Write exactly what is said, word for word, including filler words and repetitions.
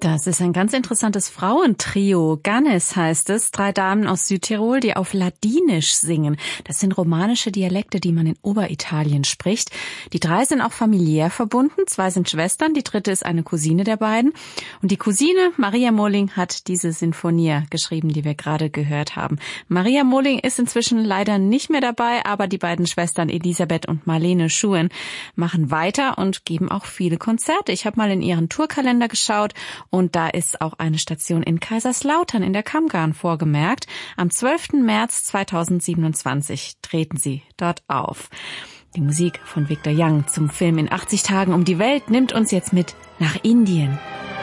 Das ist ein ganz interessantes Frauentrio. Gannes heißt es. Drei Damen aus Südtirol, die auf Ladinisch singen. Das sind romanische Dialekte, die man in Oberitalien spricht. Die drei sind auch familiär verbunden. Zwei sind Schwestern, die dritte ist eine Cousine der beiden. Und die Cousine, Maria Molling, hat diese Sinfonie geschrieben, die wir gerade gehört haben. Maria Molling ist inzwischen leider nicht mehr dabei, aber die beiden Schwestern Elisabeth und Marlene Schuhen machen weiter und geben auch viele Konzerte. Ich habe mal in ihren Tourkalender geschaut. Und da ist auch eine Station in Kaiserslautern in der Kammgarn vorgemerkt. Am zwölften März zweitausendsiebenundzwanzig treten sie dort auf. Die Musik von Victor Young zum Film In achtzig Tagen um die Welt nimmt uns jetzt mit nach Indien.